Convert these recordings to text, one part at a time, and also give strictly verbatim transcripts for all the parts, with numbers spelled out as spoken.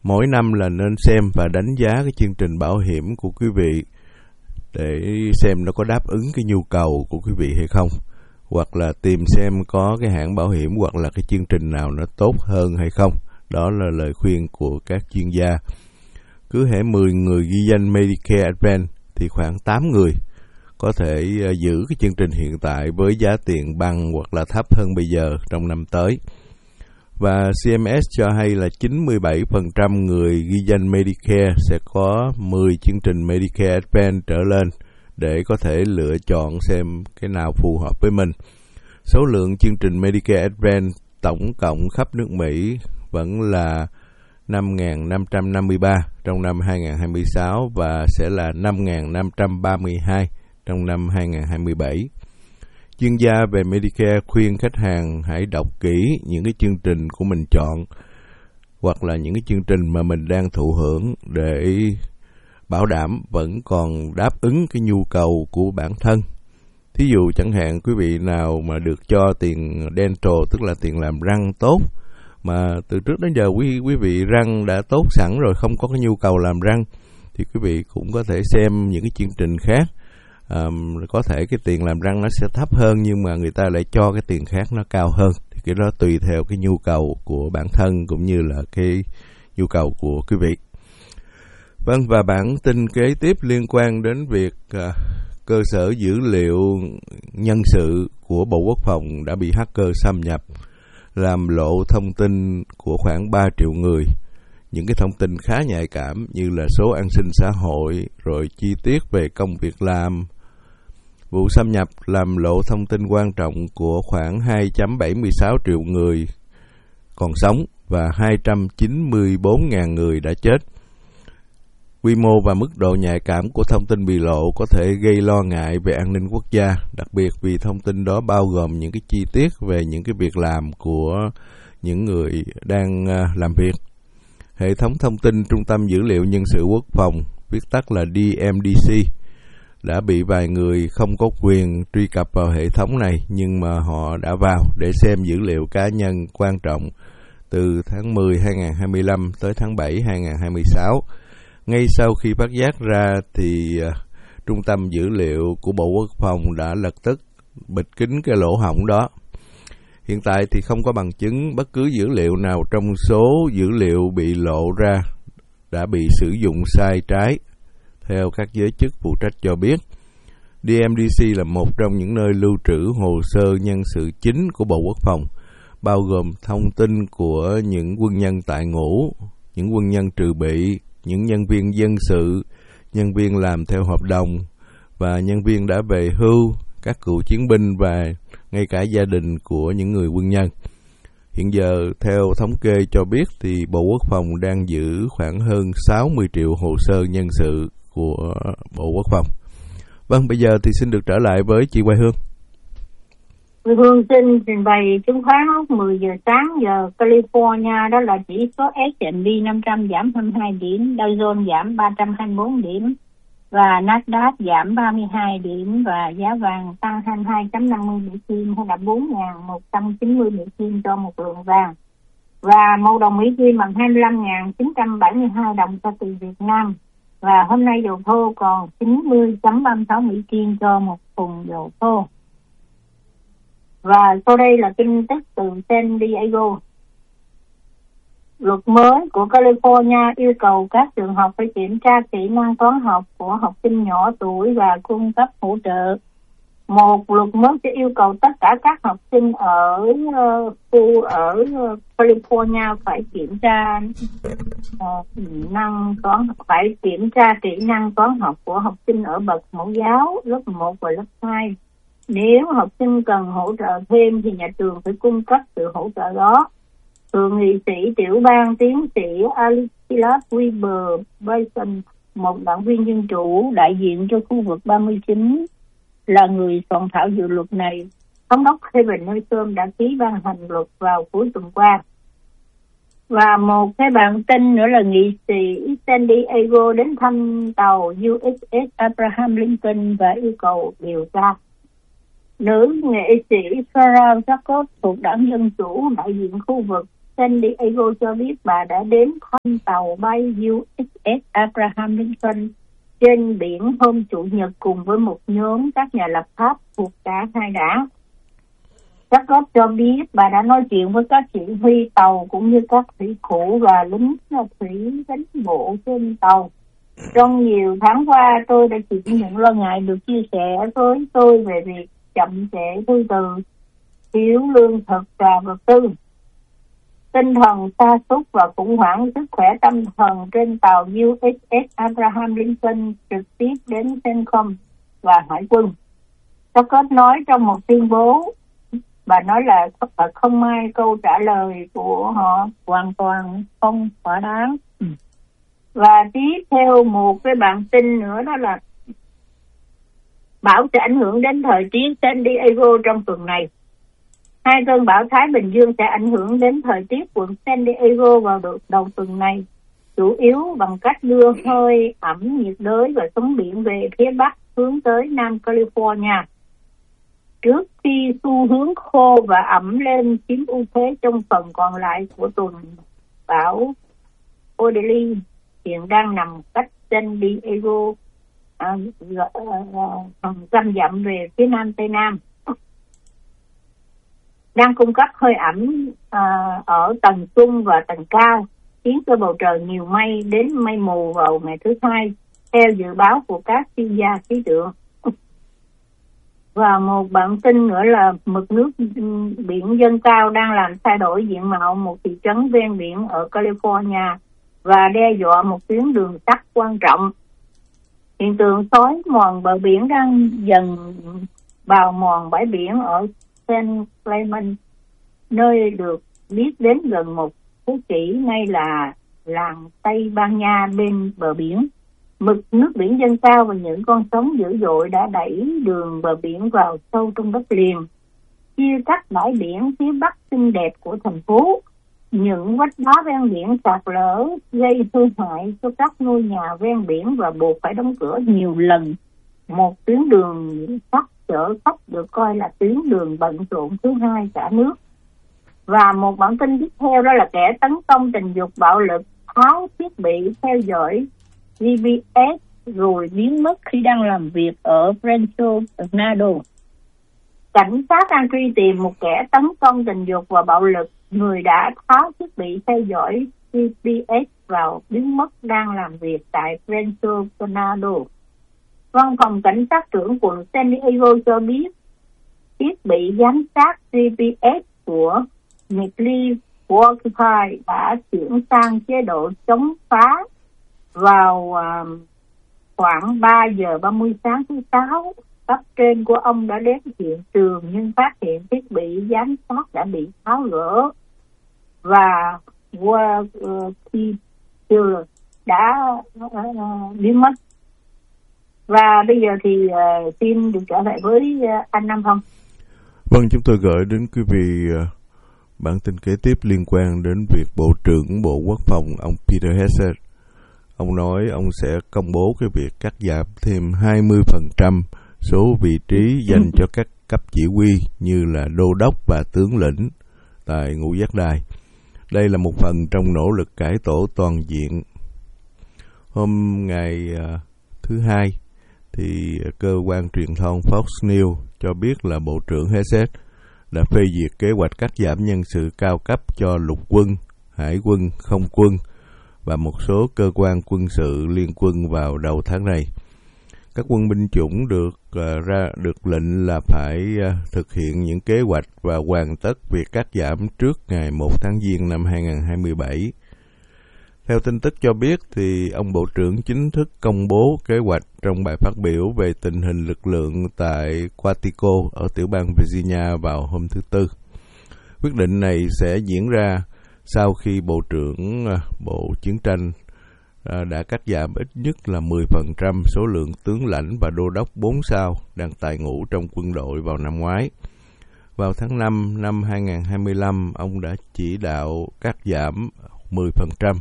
mỗi năm là nên xem và đánh giá cái chương trình bảo hiểm của quý vị để xem nó có đáp ứng cái nhu cầu của quý vị hay không, hoặc là tìm xem có cái hãng bảo hiểm hoặc là cái chương trình nào nó tốt hơn hay không. Đó là lời khuyên của các chuyên gia. Cứ hễ mười người ghi danh Medicare Advance thì khoảng tám người có thể giữ cái chương trình hiện tại với giá tiền bằng hoặc là thấp hơn bây giờ trong năm tới. Và xê em ét cho hay là chín mươi bảy phần trăm người ghi danh Medicare sẽ có mười chương trình Medicare Advance trở lên để có thể lựa chọn xem cái nào phù hợp với mình. Số lượng chương trình Medicare Advance tổng cộng khắp nước Mỹ vẫn là năm nghìn năm trăm năm mươi ba trong năm hai nghìn không trăm hai mươi sáu và sẽ là năm nghìn năm trăm ba mươi hai trong năm hai nghìn không trăm hai mươi bảy. Chuyên gia về Medicare khuyên khách hàng hãy đọc kỹ những cái chương trình của mình chọn hoặc là những cái chương trình mà mình đang thụ hưởng để bảo đảm vẫn còn đáp ứng cái nhu cầu của bản thân. Thí dụ chẳng hạn quý vị nào mà được cho tiền dental, tức là tiền làm răng tốt, mà từ trước đến giờ quý quý vị răng đã tốt sẵn rồi, không có cái nhu cầu làm răng, thì quý vị cũng có thể xem những cái chương trình khác. À, có thể cái tiền làm răng nó sẽ thấp hơn nhưng mà người ta lại cho cái tiền khác nó cao hơn. Thì cái đó tùy theo cái nhu cầu của bản thân cũng như là cái nhu cầu của quý vị. Vâng, và bản tin kế tiếp liên quan đến việc à, cơ sở dữ liệu nhân sự của Bộ Quốc phòng đã bị hacker xâm nhập, làm lộ thông tin của khoảng ba triệu người. Những cái thông tin khá nhạy cảm như là số an sinh xã hội, rồi chi tiết về công việc làm. Vụ xâm nhập làm lộ thông tin quan trọng của khoảng hai phẩy bảy mươi sáu triệu người còn sống và hai trăm chín mươi bốn nghìn người đã chết. Quy mô và mức độ nhạy cảm của thông tin bị lộ có thể gây lo ngại về an ninh quốc gia, đặc biệt vì thông tin đó bao gồm những cái chi tiết về những cái việc làm của những người đang làm việc. Hệ thống thông tin Trung tâm Dữ liệu Nhân sự Quốc phòng, viết tắt là đê em đê xê, đã bị vài người không có quyền truy cập vào hệ thống này, nhưng mà họ đã vào để xem dữ liệu cá nhân quan trọng từ tháng mười năm hai nghìn không trăm hai mươi lăm tới tháng bảy năm hai nghìn không trăm hai mươi sáu. Ngay sau khi phát giác ra thì uh, Trung tâm Dữ liệu của Bộ Quốc phòng đã lập tức bịt kín cái lỗ hổng đó. Hiện tại thì không có bằng chứng bất cứ dữ liệu nào trong số dữ liệu bị lộ ra đã bị sử dụng sai trái, theo các giới chức phụ trách cho biết. đê em đê xê là một trong những nơi lưu trữ hồ sơ nhân sự chính của Bộ Quốc phòng, bao gồm thông tin của những quân nhân tại ngũ, những quân nhân trừ bị, những nhân viên dân sự, nhân viên làm theo hợp đồng và nhân viên đã về hưu, các cựu chiến binh và ngay cả gia đình của những người quân nhân. Hiện giờ, theo thống kê cho biết, thì Bộ Quốc phòng đang giữ khoảng hơn sáu mươi triệu hồ sơ nhân sự của Bộ Quốc phòng. Vâng, bây giờ thì xin được trở lại với chị Quay Hương. Quay Hương xin trình bày chứng khoán lúc mười giờ sáng giờ California, đó là chỉ số S and P năm trăm giảm hai mươi hai điểm, Dow Jones giảm ba trăm hai mươi bốn điểm và Nasdaq giảm ba mươi hai điểm, và giá vàng tăng hai mươi hai phẩy năm mươi Mỹ Kim hay là bốn nghìn một trăm chín mươi Mỹ Kim cho một lượng vàng. Và một đồng Mỹ Kim bằng hai mươi lăm nghìn chín trăm bảy mươi hai đồng cho từ Việt Nam. Và hôm nay dầu thô còn chín mươi phẩy ba mươi sáu Mỹ Kim cho một thùng dầu thô. Và sau đây là tin tức từ San Diego. Luật mới của California yêu cầu các trường học phải kiểm tra kỹ năng toán học của học sinh nhỏ tuổi và cung cấp hỗ trợ. Một luật mới sẽ yêu cầu tất cả các học sinh ở uh, khu ở uh, California phải kiểm tra uh, kỹ năng toán phải kiểm tra kỹ năng toán học của học sinh ở bậc mẫu giáo lớp một và lớp hai. Nếu học sinh cần hỗ trợ thêm thì nhà trường phải cung cấp sự hỗ trợ đó. Thượng nghị sĩ tiểu bang tiến sĩ Alice Weber Bison, một đảng viên dân chủ đại diện cho khu vực ba mươi chín, là người soạn thảo dự luật này. Thống đốc Kevin Newsom đã ký ban hành luật vào cuối tuần qua. Và một cái bản tin nữa là nghị sĩ San Diego đến thăm tàu u ét ét Abraham Lincoln và yêu cầu điều tra. Nữ nghệ sĩ Farah Jacob thuộc đảng Dân Chủ đại diện khu vực San Diego cho biết bà đã đến thăm tàu bay u ét ét Abraham Lincoln trên biển hôm Chủ nhật cùng với một nhóm các nhà lập pháp thuộc cả hai đảng. Scott cho biết bà đã nói chuyện với các chỉ huy tàu cũng như các thủy thủ và lính thủy đánh bộ trên tàu. Trong nhiều tháng qua, tôi đã chịu những lo ngại được chia sẻ với tôi về việc chậm trễ thư từ, thiếu lương thực và vật tư. Tinh thần sa sút và khủng hoảng sức khỏe tâm thần trên tàu u ét ét Abraham Lincoln trực tiếp đến CENTCOM và Hải quân. Scott nói trong một tuyên bố, bà nói là không may câu trả lời của họ hoàn toàn không thỏa đáng. Ừ. Và tiếp theo một cái bản tin nữa, đó là bão sẽ ảnh hưởng đến thời tiết San Diego trong tuần này. Hai cơn bão Thái Bình Dương sẽ ảnh hưởng đến thời tiết quận San Diego vào đầu tuần này, chủ yếu bằng cách đưa hơi ẩm nhiệt đới và sóng biển về phía bắc hướng tới Nam California. Trước khi xu hướng khô và ẩm lên chiếm ưu thế trong phần còn lại của tuần, bão Odile hiện đang nằm cách San Diego à, hàng trăm dặm về phía nam tây nam, đang cung cấp hơi ẩm à, ở tầng trung và tầng cao, khiến cho bầu trời nhiều mây đến mây mù vào ngày thứ hai, theo dự báo của các chuyên gia khí tượng. Và một bản tin nữa là mực nước biển dâng cao đang làm thay đổi diện mạo một thị trấn ven biển ở California và đe dọa một tuyến đường sắt quan trọng. Hiện tượng xói mòn bờ biển đang dần bào mòn bãi biển ở San Clemente, nơi được biết đến gần một thế kỷ nay là làng Tây Ban Nha bên bờ biển. Mực nước biển dâng cao và những con sóng dữ dội đã đẩy đường bờ biển vào sâu trong đất liền, chia cắt bãi biển phía bắc xinh đẹp của thành phố. Những vách đá ven biển sạt lở gây hư hại cho các ngôi nhà ven biển và buộc phải đóng cửa nhiều lần. Một tuyến đường sắt chở khách được coi là tuyến đường bận rộn thứ hai cả nước. Và một bản tin tiếp theo đó là kẻ tấn công tình dục bạo lực tháo thiết bị theo dõi G P S rồi biến mất khi đang làm việc ở Rancho Bernardo. Cảnh sát đang truy tìm một kẻ tấn công tình dục và bạo lực. Người đã tháo thiết bị theo dõi G P S vào biến mất đang làm việc tại Rancho Bernardo. Văn phòng cảnh sát trưởng quận San Diego cho biết thiết bị giám sát G P S của McLean Occupy đã chuyển sang chế độ chống phá vào uh, khoảng ba giờ ba mươi sáng thứ sáu. Cấp trên của ông đã đến hiện trường nhưng phát hiện thiết bị giám sát đã bị tháo gỡ và World uh, đã uh, biến mất. Và bây giờ thì uh, xin được trở lại với uh, anh Nam Phong. Vâng, chúng tôi gửi đến quý vị uh, bản tin kế tiếp liên quan đến việc Bộ trưởng Bộ Quốc phòng ông Peter Hegseth. Ông nói ông sẽ công bố cái việc cắt giảm thêm hai mươi phần trăm số vị trí dành cho các cấp chỉ huy như là đô đốc và tướng lĩnh tại Ngũ Giác Đài. Đây là một phần trong nỗ lực cải tổ toàn diện. Hôm ngày uh, thứ hai, thì cơ quan truyền thông Fox News cho biết là Bộ trưởng Hegseth đã phê duyệt kế hoạch cắt giảm nhân sự cao cấp cho lục quân, hải quân, không quân và một số cơ quan quân sự liên quân vào đầu tháng này. Các quân binh chủng được uh, ra được lệnh là phải uh, thực hiện những kế hoạch và hoàn tất việc cắt giảm trước ngày một tháng Giêng năm hai nghìn không trăm hai mươi bảy. Theo tin tức cho biết, thì ông Bộ trưởng chính thức công bố kế hoạch trong bài phát biểu về tình hình lực lượng tại Quantico ở tiểu bang Virginia vào hôm thứ Tư. Quyết định này sẽ diễn ra sau khi Bộ trưởng Bộ Chiến tranh đã cắt giảm ít nhất là mười phần trăm số lượng tướng lãnh và đô đốc bốn sao đang tại ngũ trong quân đội vào năm ngoái. Vào tháng năm năm hai nghìn không trăm hai mươi lăm, ông đã chỉ đạo cắt giảm mười phần trăm.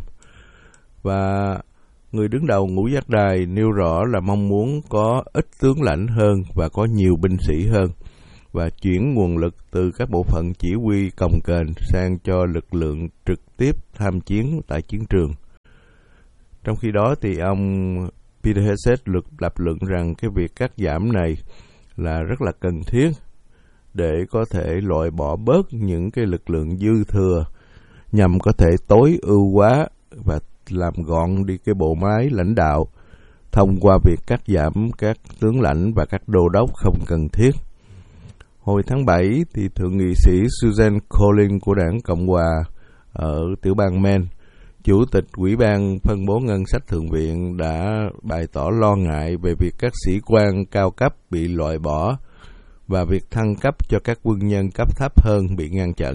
Và người đứng đầu Ngũ Giác Đài nêu rõ là mong muốn có ít tướng lãnh hơn và có nhiều binh sĩ hơn. và chuyển nguồn lực từ các bộ phận chỉ huy cồng kềnh sang cho lực lượng trực tiếp tham chiến tại chiến trường. Trong khi đó thì ông Peter Hegseth lập luận rằng cái việc cắt giảm này là rất là cần thiết để có thể loại bỏ bớt những cái lực lượng dư thừa nhằm có thể tối ưu hóa và làm gọn đi cái bộ máy lãnh đạo thông qua việc cắt giảm các tướng lãnh và các đô đốc không cần thiết. Hồi tháng bảy thì thượng nghị sĩ Susan Collins của đảng Cộng hòa ở tiểu bang Maine, chủ tịch Ủy ban phân bố ngân sách thượng viện, đã bày tỏ lo ngại về việc các sĩ quan cao cấp bị loại bỏ và việc thăng cấp cho các quân nhân cấp thấp hơn bị ngăn chặn.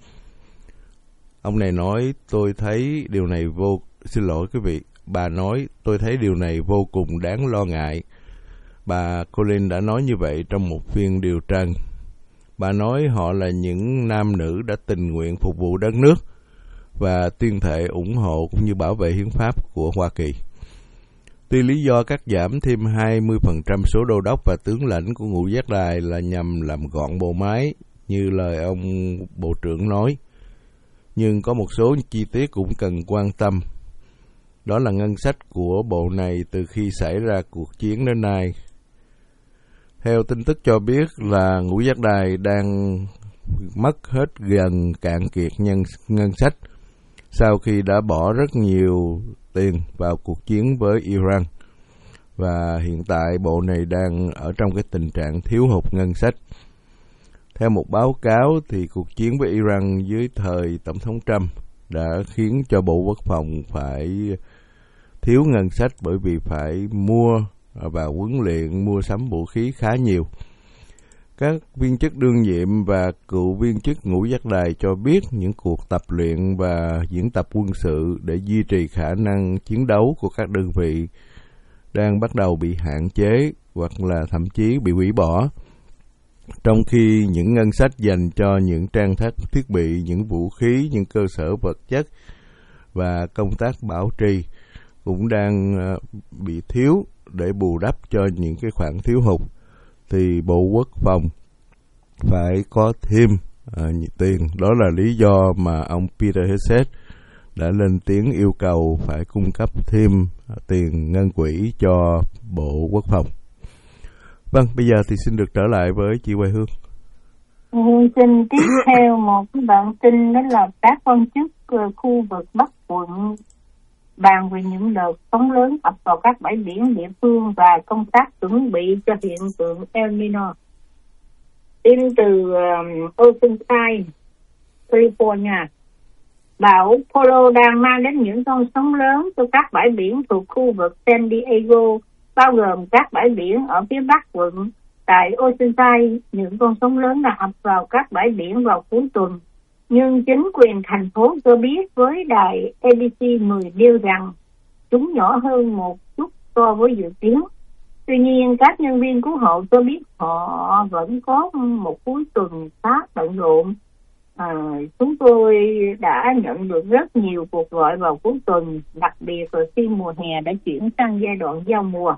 Ông này nói, tôi thấy điều này vô... Xin lỗi quý vị, bà nói, tôi thấy điều này vô cùng đáng lo ngại. Bà Collins đã nói như vậy trong một phiên điều trần. Bà nói họ là những nam nữ đã tình nguyện phục vụ đất nước và tuyên thệ ủng hộ cũng như bảo vệ hiến pháp của Hoa Kỳ. Tuy lý do cắt giảm thêm hai mươi phần trăm số đô đốc và tướng lãnh của ngũ giác đài là nhằm làm gọn bộ máy, như lời ông Bộ trưởng nói, nhưng có một số chi tiết cũng cần quan tâm. Đó là ngân sách của bộ này từ khi xảy ra cuộc chiến đến nay. Theo tin tức cho biết là ngũ giác đài đang mất hết gần cạn kiệt nhân ngân sách sau khi đã bỏ rất nhiều tiền vào cuộc chiến với Iran, và hiện tại bộ này đang ở trong cái tình trạng thiếu hụt ngân sách. Theo một báo cáo thì cuộc chiến với Iran dưới thời Tổng thống Trump đã khiến cho Bộ Quốc phòng phải thiếu ngân sách bởi vì phải mua và huấn luyện, mua sắm vũ khí khá nhiều. Các viên chức đương nhiệm và cựu viên chức ngũ giác đài cho biết những cuộc tập luyện và diễn tập quân sự để duy trì khả năng chiến đấu của các đơn vị đang bắt đầu bị hạn chế hoặc là thậm chí bị hủy bỏ, trong khi những ngân sách dành cho những trang thiết bị, những vũ khí, những cơ sở vật chất và công tác bảo trì cũng đang bị thiếu để bù đắp cho những cái khoản thiếu hụt, thì Bộ Quốc phòng phải có thêm à, tiền. Đó là lý do mà ông Peter Hegseth đã lên tiếng yêu cầu phải cung cấp thêm tiền ngân quỹ cho Bộ Quốc phòng. Vâng, bây giờ thì xin được trở lại với chị Hoài Hương. Xin tiếp theo một cái bản tin, đó là các quan chức khu vực Bắc quận bàn về những đợt sóng lớn ập vào các bãi biển địa phương và công tác chuẩn bị cho hiện tượng El Nino. Tin từ um, Oceanside, California, bão Polo đang mang đến những con sóng lớn cho các bãi biển thuộc khu vực San Diego, bao gồm các bãi biển ở phía bắc quận. Tại Oceanside, những con sóng lớn đã ập vào các bãi biển vào cuối tuần, nhưng chính quyền thành phố cho biết với đài A B C mười nêu rằng chúng nhỏ hơn một chút so với dự kiến. Tuy nhiên, các nhân viên cứu hộ cho biết họ vẫn có một cuối tuần khá bận rộn. À, chúng tôi đã nhận được rất nhiều cuộc gọi vào cuối tuần, đặc biệt là khi mùa hè đã chuyển sang giai đoạn giao mùa.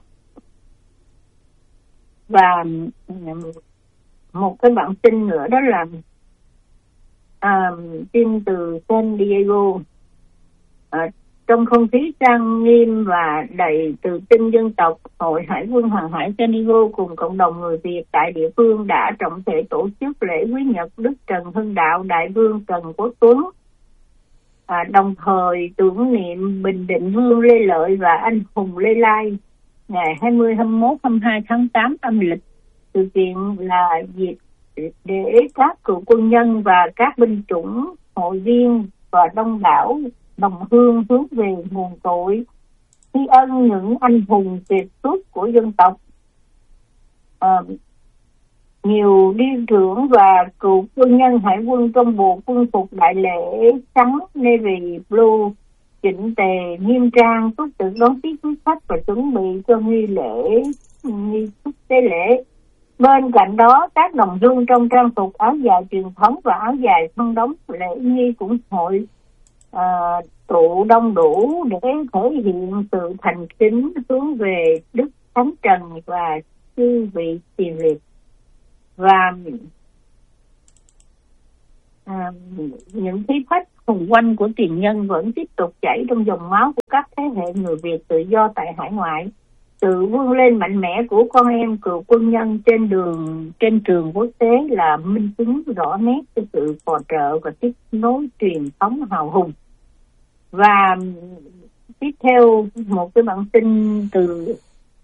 Và một cái bản tin nữa, đó là à, tin từ San Diego. À, trong không khí trang nghiêm và đầy tự tin dân tộc, Hội Hải quân Hàng hải San Diego cùng cộng đồng người Việt tại địa phương đã trọng thể tổ chức lễ quý nhật Đức Trần Hưng Đạo Đại Vương Trần Quốc Tuấn, à, đồng thời tưởng niệm Bình Định Vương Lê Lợi và anh hùng Lê Lai ngày hai mươi, hai mươi mốt, hai mươi hai tháng tám âm lịch. Sự kiện là dịp để các cựu quân nhân và các binh chủng, hội viên và đông đảo đồng hương hướng về nguồn cội, tri ân những anh hùng kiệt xuất của dân tộc. À, nhiều đi trưởng và cựu quân nhân hải quân trong bộ quân phục đại lễ trắng Navy Blue chỉnh tề nghiêm trang túc trực đón tiếp quý khách và chuẩn bị cho nghi lễ nghi thức tế lễ. Bên cạnh đó, các đồng hương trong trang phục áo dài truyền thống và áo dài thân đóng lễ nghi cũng hội à, tụ đông đủ để thể hiện sự thành kính hướng về Đức Thánh Trần và chư vị tiền liệt. Và à, những khí phách hùng quanh của tiền nhân vẫn tiếp tục chảy trong dòng máu của các thế hệ người Việt tự do tại hải ngoại. Sự vươn lên mạnh mẽ của con em cựu quân nhân trên đường trên trường quốc tế là minh chứng rõ nét cho sự phò trợ và tiếp nối truyền thống hào hùng. Và tiếp theo một cái bản tin từ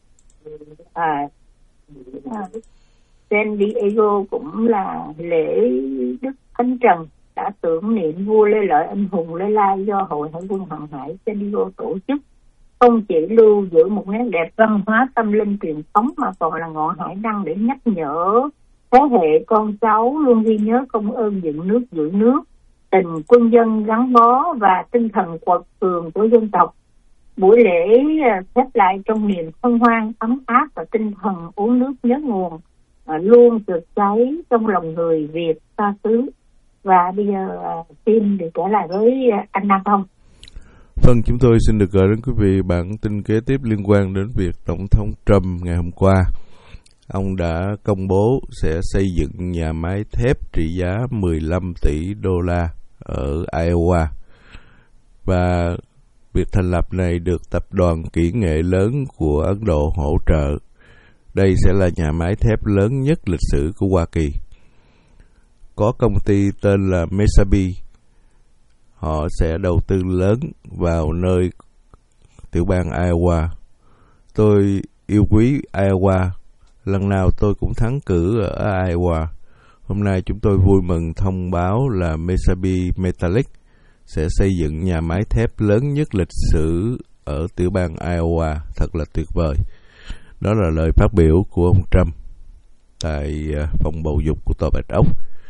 à, à, San Diego, cũng là lễ Đức Thánh Trần đã tưởng niệm vua Lê Lợi anh hùng Lê Lai do Hội Hải quân Hàng hải San Diego tổ chức. Không chỉ lưu giữ một nét đẹp văn hóa tâm linh truyền thống mà còn là ngọn hải đăng để nhắc nhở thế hệ con cháu luôn ghi nhớ công ơn dựng nước giữ nước, tình quân dân gắn bó và tinh thần quật cường của dân tộc. Buổi lễ khép lại trong niềm hân hoan ấm áp và tinh thần uống nước nhớ nguồn luôn rực cháy trong lòng người Việt xa xứ. Và bây giờ xin được trở lại với anh Nam Thông. Vâng, chúng tôi xin được gửi đến quý vị bản tin kế tiếp liên quan đến việc Tổng thống Trump ngày hôm qua. Ông đã công bố sẽ xây dựng nhà máy thép trị giá mười lăm tỷ đô la ở Iowa. Và việc thành lập này được tập đoàn kỹ nghệ lớn của Ấn Độ hỗ trợ. Đây sẽ là nhà máy thép lớn nhất lịch sử của Hoa Kỳ. Có công ty tên là Mesabi. Họ sẽ đầu tư lớn vào nơi tiểu bang Iowa. Tôi yêu quý Iowa. Lần nào tôi cũng thắng cử ở Iowa. Hôm nay chúng tôi vui mừng thông báo là Mesabi Metallic sẽ xây dựng nhà máy thép lớn nhất lịch sử ở tiểu bang Iowa. Thật là tuyệt vời. Đó là lời phát biểu của ông Trump tại phòng bầu dục của Tòa Bạch Ốc.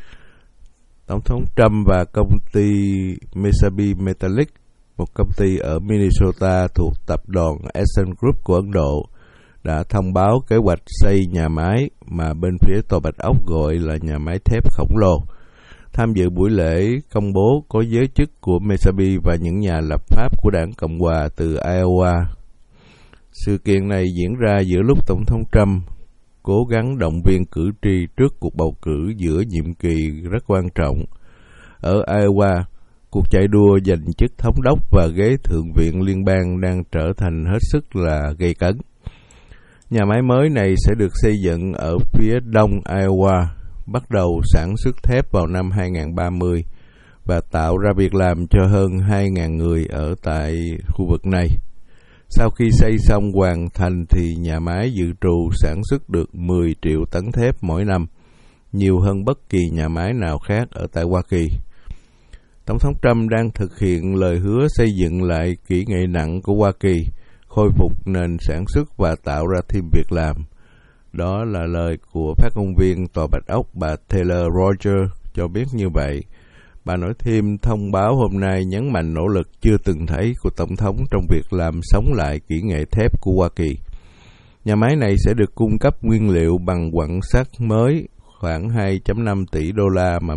Tổng thống Trump và công ty Mesabi Metallic, một công ty ở Minnesota thuộc tập đoàn Essent Group của Ấn Độ, đã thông báo kế hoạch xây nhà máy mà bên phía Tòa Bạch Ốc gọi là nhà máy thép khổng lồ. Tham dự buổi lễ công bố có giới chức của Mesabi và những nhà lập pháp của đảng Cộng hòa từ Iowa. Sự kiện này diễn ra giữa lúc Tổng thống Trump cố gắng động viên cử tri trước cuộc bầu cử giữa nhiệm kỳ rất quan trọng. Ở Iowa, cuộc chạy đua giành chức thống đốc và ghế thượng viện liên bang đang trở thành hết sức là gay cấn. Nhà máy mới này sẽ được xây dựng ở phía đông Iowa, bắt đầu sản xuất thép vào năm hai không ba không và tạo ra việc làm cho hơn hai nghìn người ở tại khu vực này. Sau khi xây xong hoàn thành thì nhà máy dự trù sản xuất được mười triệu tấn thép mỗi năm, nhiều hơn bất kỳ nhà máy nào khác ở tại Hoa Kỳ. Tổng thống Trump đang thực hiện lời hứa xây dựng lại kỹ nghệ nặng của Hoa Kỳ, khôi phục nền sản xuất và tạo ra thêm việc làm. Đó là lời của phát ngôn viên Tòa Bạch Ốc bà Taylor Rogers cho biết như vậy. Bà nói thêm thông báo hôm nay nhấn mạnh nỗ lực chưa từng thấy của Tổng thống trong việc làm sống lại kỹ nghệ thép của Hoa Kỳ. Nhà máy này sẽ được cung cấp nguyên liệu bằng quặng sắt mới khoảng hai phẩy năm tỷ đô la mà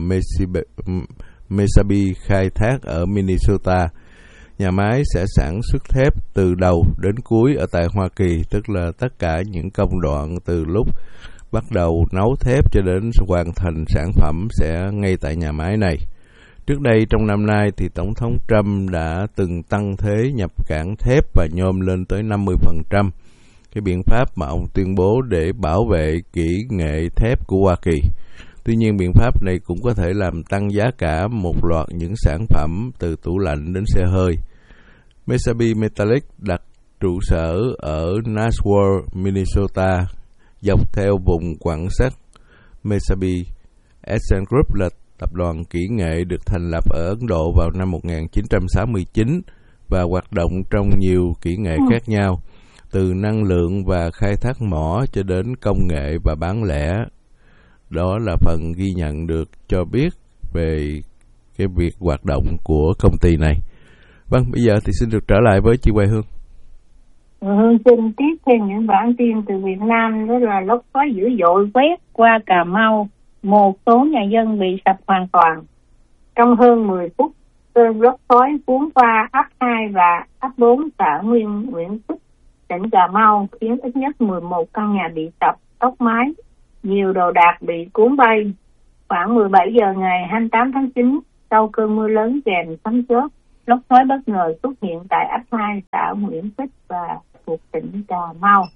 Mesabi khai thác ở Minnesota. Nhà máy sẽ sản xuất thép từ đầu đến cuối ở tại Hoa Kỳ, tức là tất cả những công đoạn từ lúc bắt đầu nấu thép cho đến hoàn thành sản phẩm sẽ ngay tại nhà máy này. Trước đây trong năm nay thì Tổng thống Trump đã từng tăng thế nhập cảng thép và nhôm lên tới năm mươi phần trăm, cái biện pháp mà ông tuyên bố để bảo vệ kỹ nghệ thép của Hoa Kỳ. Tuy nhiên biện pháp này cũng có thể làm tăng giá cả một loạt những sản phẩm từ tủ lạnh đến xe hơi. Mesabi Metallic đặt trụ sở ở Nashua, Minnesota, dọc theo vùng quặng sắt. Mesabi Essent Group là tập đoàn kỹ nghệ được thành lập ở Ấn Độ vào năm một nghìn chín trăm sáu mươi chín và hoạt động trong nhiều kỹ nghệ khác nhau, từ năng lượng và khai thác mỏ cho đến công nghệ và bán lẻ. Đó là phần ghi nhận được cho biết về cái việc hoạt động của công ty này. Vâng, bây giờ thì xin được trở lại với chị Hoài Hương. Hương xin tiếp thêm những bản tin từ Việt Nam, đó là lốc xoáy dữ dội quét qua Cà Mau, một số nhà dân bị sập hoàn toàn. Trong hơn mười phút, cơn lốc xoáy cuốn qua ấp hai và ấp bốn xã Nguyên Nguyễn Phúc, tỉnh Cà Mau, khiến ít nhất mười một căn nhà bị sập, tốc mái, Nhiều đồ đạc bị cuốn bay. Khoảng mười bảy giờ ngày hai mươi tám tháng chín, sau cơn mưa lớn kèm sấm chớp, lốc xoáy bất ngờ xuất hiện tại ấp hai xã Nguyễn Phích và thuộc tỉnh Cà Mau.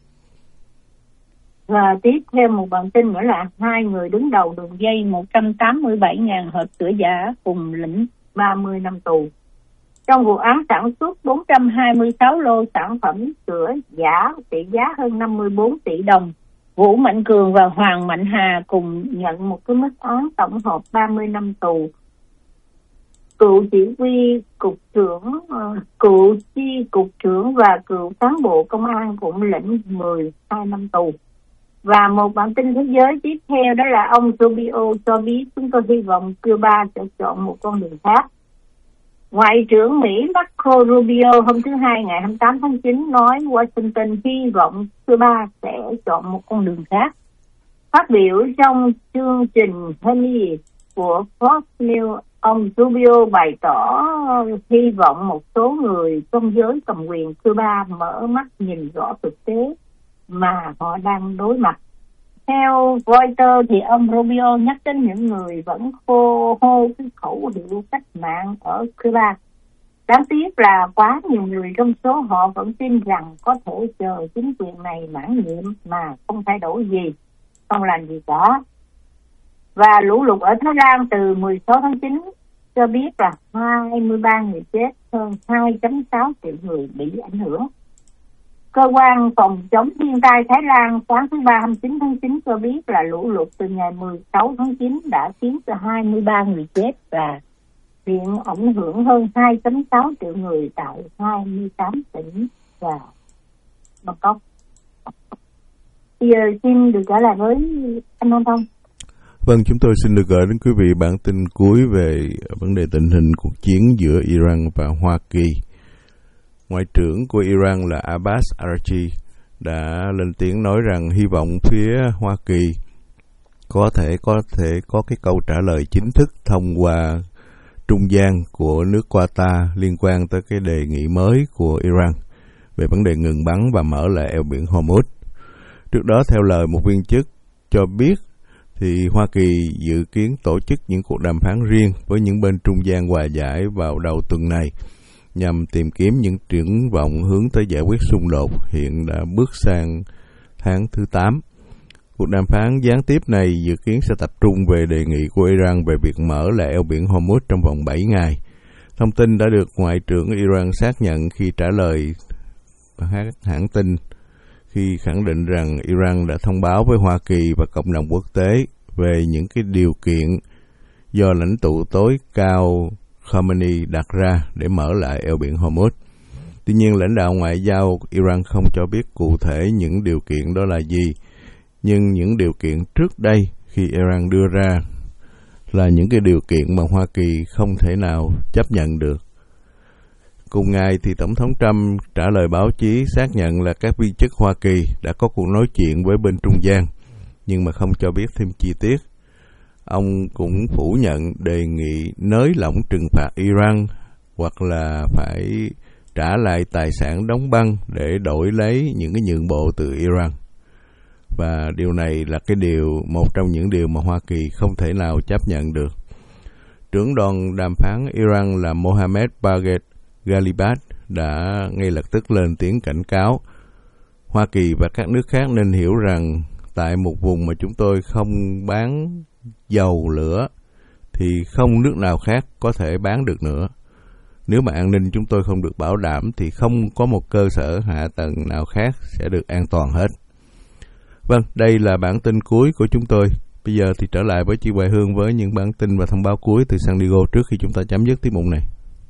Và tiếp theo một bản tin nữa là hai người đứng đầu đường dây một trăm tám mươi bảy nghìn hộp sữa giả cùng lĩnh ba mươi năm tù. Trong vụ án sản xuất bốn trăm hai mươi sáu lô sản phẩm sữa giả trị giá hơn năm mươi bốn tỷ đồng, Vũ Mạnh Cường và Hoàng Mạnh Hà cùng nhận một cái mức án tổng hợp ba mươi năm tù. Cựu chỉ huy cục trưởng, uh, cựu chi cục trưởng và cựu cán bộ công an cũng lĩnh mười hai năm tù. Và một bản tin thế giới tiếp theo đó là ông Rubio cho biết chúng tôi hy vọng Cuba sẽ chọn một con đường khác. Ngoại trưởng Mỹ Marco Rubio hôm thứ Hai ngày hai mươi tám tháng chín nói Washington hy vọng Cuba sẽ chọn một con đường khác. Phát biểu trong chương trình Honey của Fox News, ông Rubio bày tỏ hy vọng một số người trong giới cầm quyền Cuba mở mắt nhìn rõ thực tế mà họ đang đối mặt. Theo Reuters thì ông Rubio nhắc đến những người vẫn hô hô cái khẩu hiệu cách mạng ở Cuba. Đáng tiếc là quá nhiều người trong số họ vẫn tin rằng có thể chờ chính quyền này mãn nhiệm mà không thay đổi gì, không làm gì cả. Và lũ lụt ở Thái Lan từ mười sáu tháng chín cho biết là hai mươi ba người chết, hơn hai phẩy sáu triệu người bị ảnh hưởng. Cơ quan phòng chống thiên tai Thái Lan sáng thứ Ba hai mươi chín tháng chín cho biết là lũ lụt từ ngày mười sáu tháng chín đã khiến cho hai mươi ba người chết và hiện ảnh hưởng hơn hai phẩy sáu triệu người tại hai mươi tám tỉnh và Bangkok. Bây giờ xin được trả lời với anh Anh Thông. Vâng, chúng tôi xin được gửi đến quý vị bản tin cuối về vấn đề tình hình cuộc chiến giữa Iran và Hoa Kỳ. Ngoại trưởng của Iran là Abbas Araghchi đã lên tiếng nói rằng hy vọng phía Hoa Kỳ có thể có thể có cái câu trả lời chính thức thông qua trung gian của nước Qatar liên quan tới cái đề nghị mới của Iran về vấn đề ngừng bắn và mở lại eo biển Hormuz. Trước đó, theo lời một viên chức cho biết, thì Hoa Kỳ dự kiến tổ chức những cuộc đàm phán riêng với những bên trung gian hòa giải vào đầu tuần này nhằm tìm kiếm những triển vọng hướng tới giải quyết xung đột hiện đã bước sang tháng thứ tám. Cuộc đàm phán gián tiếp này dự kiến sẽ tập trung về đề nghị của Iran về việc mở lại eo biển Hormuz trong vòng bảy ngày. Thông tin đã được Ngoại trưởng Iran xác nhận khi trả lời hãng tin, khi khẳng định rằng Iran đã thông báo với Hoa Kỳ và cộng đồng quốc tế về những cái điều kiện do lãnh tụ tối cao Khamenei đặt ra để mở lại eo biển Hormuz. Tuy nhiên, lãnh đạo ngoại giao Iran không cho biết cụ thể những điều kiện đó là gì, nhưng những điều kiện trước đây khi Iran đưa ra là những cái điều kiện mà Hoa Kỳ không thể nào chấp nhận được. Cùng ngày thì Tổng thống Trump trả lời báo chí xác nhận là các viên chức Hoa Kỳ đã có cuộc nói chuyện với bên trung gian, nhưng mà không cho biết thêm chi tiết. Ông cũng phủ nhận đề nghị nới lỏng trừng phạt Iran hoặc là phải trả lại tài sản đóng băng để đổi lấy những cái nhượng bộ từ Iran. Và điều này là cái điều, một trong những điều mà Hoa Kỳ không thể nào chấp nhận được. Trưởng đoàn đàm phán Iran là Mohammad Bagher Ghalibaf đã ngay lập tức lên tiếng cảnh cáo Hoa Kỳ và các nước khác nên hiểu rằng tại một vùng mà chúng tôi không bán dầu lửa thì không nước nào khác có thể bán được nữa. Nếu mà an ninh chúng tôi không được bảo đảm thì không có một cơ sở hạ tầng nào khác sẽ được an toàn hết. Vâng, đây là bản tin cuối của chúng tôi. Bây giờ thì trở lại với chị Hoài Hương với những bản tin và thông báo cuối từ San Diego trước khi chúng ta chấm dứt tiết mục này.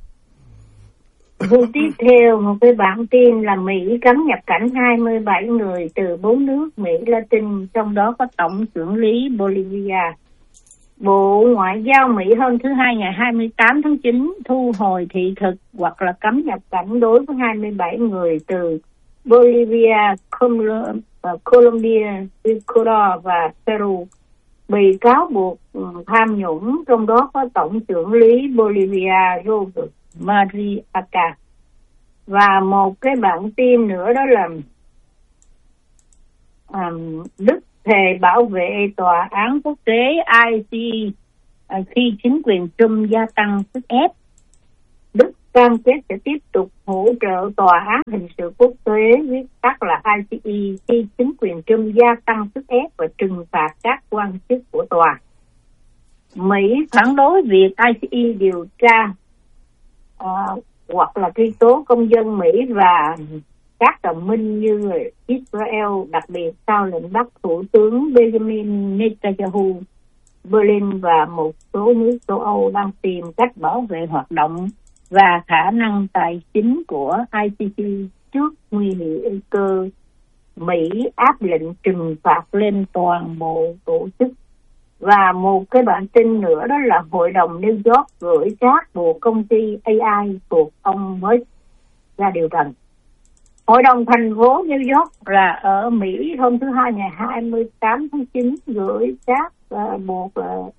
Tiếp theo một cái bản tin là Mỹ cấm nhập cảnh hai mươi bảy người từ bốn nước Mỹ Latin, trong đó có Tổng trưởng lý Bolivia. Bộ Ngoại giao Mỹ hôm thứ Hai ngày hai mươi tám tháng chín thu hồi thị thực hoặc là cấm nhập cảnh đối với hai mươi bảy người từ Bolivia, Colombia, Ecuador và Peru bị cáo buộc tham nhũng, trong đó có Tổng trưởng lý Bolivia Robert Mariaca. Và một cái bản tin nữa đó là um, Đức thề bảo vệ tòa án quốc tế I C C khi chính quyền Trump gia tăng sức ép. Đức cam kết sẽ tiếp tục hỗ trợ tòa án hình sự quốc tế, viết tắt là I C C, khi chính quyền Trump gia tăng sức ép và trừng phạt các quan chức của tòa. Mỹ phản đối việc I C C điều tra uh, hoặc là truy tố công dân Mỹ và các đồng minh như Israel, đặc biệt sau lệnh bắt Thủ tướng Benjamin Netanyahu. Berlin và một số nước châu Âu đang tìm cách bảo vệ hoạt động và khả năng tài chính của I C C trước nguy cơ Mỹ áp lệnh trừng phạt lên toàn bộ tổ chức. Và một cái bản tin nữa đó là Hội đồng New York gửi các bộ công ty A I thuộc ông mới ra điều trần. Hội đồng thành phố New York là ở Mỹ hôm thứ Hai ngày hai mươi tám tháng chín gửi các uh, bộ uh,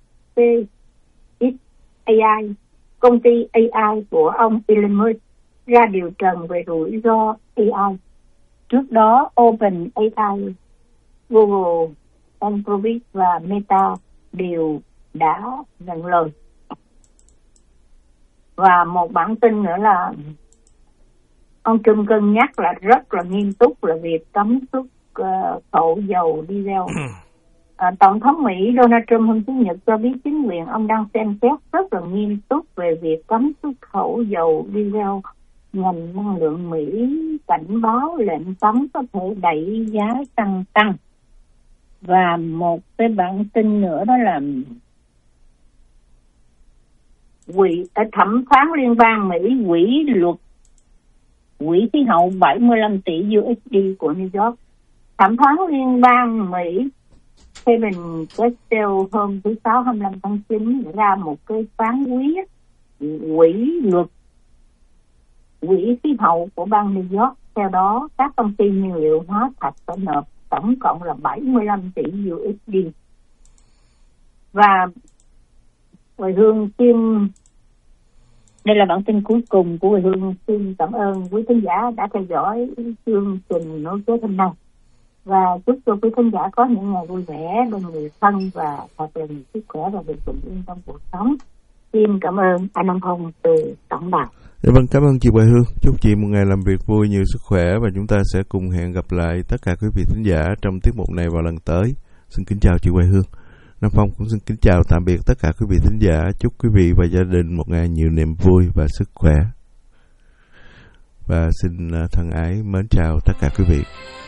A I, công ty A I của ông Elon Musk ra điều trần về rủi ro A I. Trước đó, OpenAI, Google, Anthropic và Meta đều đã nhận lời. Và một bản tin nữa là ông Trump cân nhắc là rất là nghiêm túc là việc cấm xuất uh, khẩu dầu diesel. À, Tổng thống Mỹ Donald Trump hôm Chủ nhật cho biết chính quyền ông đang xem xét rất là nghiêm túc về việc cấm xuất khẩu dầu diesel. Ngành năng lượng Mỹ cảnh báo lệnh cấm có thể đẩy giá xăng tăng. Và một cái bản tin nữa đó là quỹ thẩm phán liên bang Mỹ quỹ luật quỹ khí hậu bảy mươi lăm tỷ U S D của New York. Thẩm phán liên bang Mỹ Kevin Castle hôm thứ Sáu hai mươi lăm tháng chín ra một cái phán quyết quỹ luật quỹ khí hậu của bang New York. Theo đó, các công ty nhiên liệu hóa thạch phải nộp tổng cộng là bảy mươi lăm tỷ U S D. Và Hoài Hương xin, đây là bản tin cuối cùng của Hoài Hương, xin cảm ơn quý khán giả đã theo dõi chương trình Nối Kế hôm nay. Và chúc cho quý khán giả có những ngày vui vẻ bên người thân và thật là nhiều sức khỏe và bình yên trong cuộc sống. Xin cảm ơn anh Nam Phong từ Tổng Đài. Dạ vâng, cảm ơn chị Hoài Hương. Chúc chị một ngày làm việc vui, nhiều sức khỏe và chúng ta sẽ cùng hẹn gặp lại tất cả quý vị thính giả trong tiết mục này vào lần tới. Xin kính chào chị Hoài Hương. Nam Phong cũng xin kính chào tạm biệt tất cả quý vị thính giả. Chúc quý vị và gia đình một ngày nhiều niềm vui và sức khỏe. Và xin thân ái mến chào tất cả quý vị.